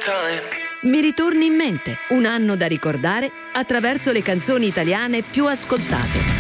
Mi ritorni in mente, un anno da ricordare attraverso le canzoni italiane più ascoltate.